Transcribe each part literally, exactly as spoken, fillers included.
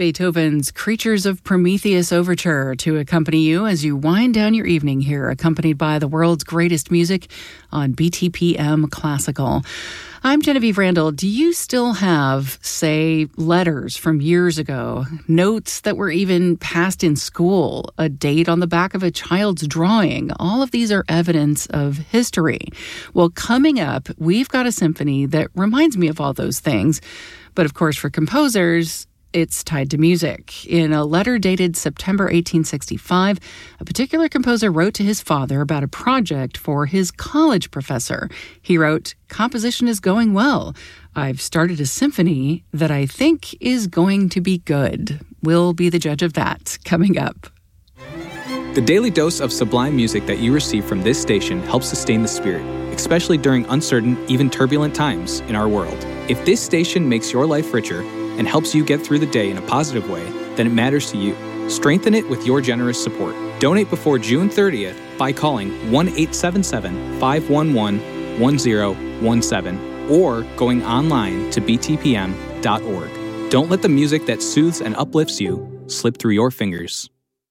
Beethoven's Creatures of Prometheus Overture to accompany you as you wind down your evening here, accompanied by the world's greatest music on B T P M Classical. I'm Genevieve Randall. Do you still have, say, letters from years ago, notes that were even passed in school, a date on the back of a child's drawing? All of these are evidence of history. Well, coming up, we've got a symphony that reminds me of all those things. But of course, for composers, it's tied to music. In a letter dated September eighteen sixty-five, a particular composer wrote to his father about a project for his college professor. He wrote, "Composition is going well. I've started a symphony that I think is going to be good." We'll be the judge of that coming up. The daily dose of sublime music that you receive from this station helps sustain the spirit, especially during uncertain, even turbulent times in our world. If this station makes your life richer and helps you get through the day in a positive way, then it matters to you. Strengthen it with your generous support. Donate before June thirtieth by calling one eight seven seven, five one one, one zero one seven or going online to b t p m dot org. Don't let the music that soothes and uplifts you slip through your fingers.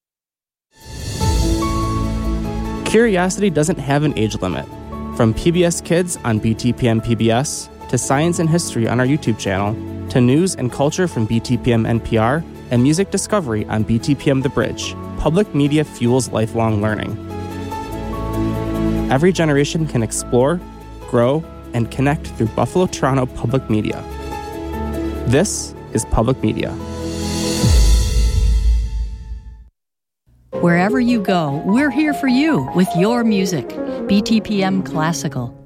Curiosity doesn't have an age limit. From P B S Kids on B T P M P B S to Science and History on our YouTube channel, to news and culture from B T P M N P R, and music discovery on B T P M The Bridge, public media fuels lifelong learning. Every generation can explore, grow, and connect through Buffalo Toronto Public Media. This is Public Media. Wherever you go, we're here for you with your music. B T P M Classical.